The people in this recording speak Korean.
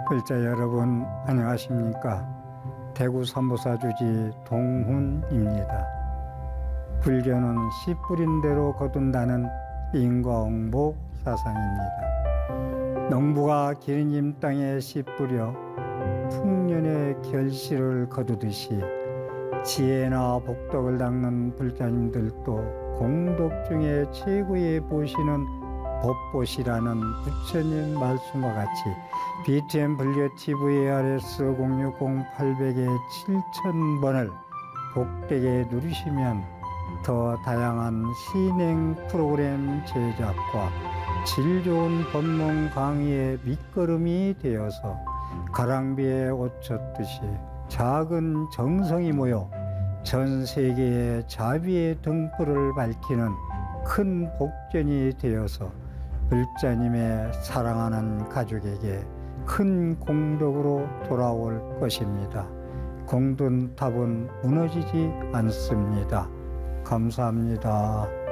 글자 여러분 안녕하십니까? 대구 삼보사주지 동훈입니다. 불교는 씨 뿌린 대로 거둔다는 인과응보 사상입니다. 농부가 기린님 땅에 씨 뿌려 풍년의 결실을 거두듯이 지혜나 복덕을 닦는 불자님들도 공덕 중에 최고의 보시는 법보시라는 부처님 말씀과 같이 BTN 불교 TV ARS 060-800의 7000번을 복되게 누르시면 더 다양한 신행 프로그램 제작과 질 좋은 법문 강의의 밑거름이 되어서 가랑비에 옷 젖듯이 작은 정성이 모여 전 세계의 자비의 등불을 밝히는 큰 복전이 되어서 불자님의 사랑하는 가족에게 큰 공덕으로 돌아올 것입니다. 공든탑은 무너지지 않습니다. 감사합니다.